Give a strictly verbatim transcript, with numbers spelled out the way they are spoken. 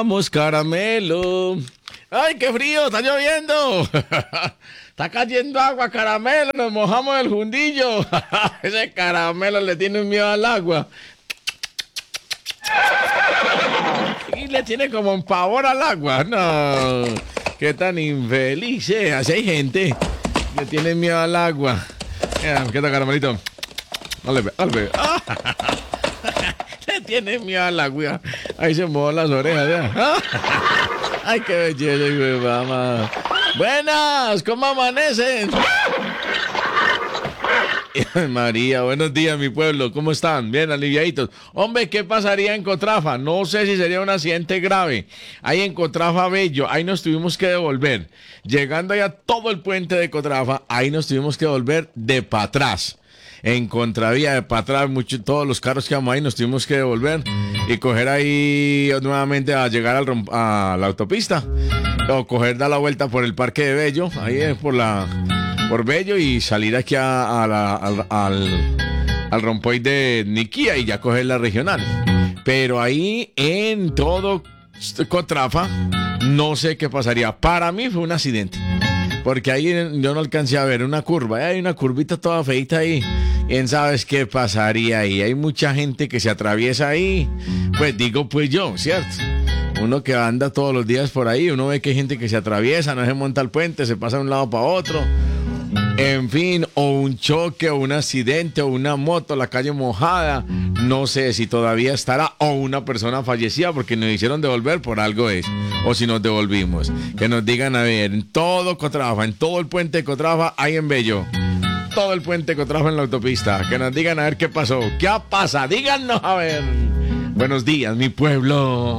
Vamos, caramelo. ¡Ay, qué frío! ¡Está lloviendo! Está cayendo agua, caramelo. Nos mojamos el fundillo. Ese caramelo le tiene miedo al agua. Y le tiene como un pavor al agua. No. Qué tan infeliz. Eh. Así hay gente. Le tiene miedo al agua. Mira, ¿qué tal, caramelito? Dale, dale. ¡Ah! Le tiene miedo al agua. Ahí se mojan las orejas. ¿Ya? Ay, qué belleza, hijo de mamá. Buenas, ¿cómo amanecen? María, buenos días, mi pueblo. ¿Cómo están? Bien, aliviaditos. Hombre, ¿qué pasaría en Cotrafa? No sé si sería un accidente grave. Ahí en Cotrafa Bello, ahí nos tuvimos que devolver. Llegando allá todo el puente de Cotrafa, ahí nos tuvimos que devolver de para atrás. En contravía de para atrás, mucho, todos los carros que vamos ahí nos tuvimos que devolver y coger ahí nuevamente a llegar al, a la autopista o coger, dar la vuelta por el parque de Bello, ahí es por la por Bello y salir aquí a, a la, al, al, al rompoy de Niquía y ya coger la regional. Pero ahí en todo Cotrafa no sé qué pasaría. Para mí fue un accidente. Porque ahí yo no alcancé a ver una curva. Hay una curvita toda feita ahí. ¿Quién sabes qué pasaría ahí? Hay mucha gente que se atraviesa ahí. Pues digo, pues yo, ¿cierto? Uno que anda todos los días por ahí, uno ve que hay gente que se atraviesa, no se monta al puente, se pasa de un lado para otro. En fin, o un choque, o un accidente, o una moto, la calle mojada. No sé si todavía estará, o una persona fallecida porque nos hicieron devolver, por algo es. O si nos devolvimos. Que nos digan, a ver, en todo Cotrafa, en todo el puente de Cotrafa, hay en Bello. Todo el puente de Cotrafa en la autopista. Que nos digan a ver qué pasó. ¿Qué pasa? Díganos a ver. Buenos días, mi pueblo.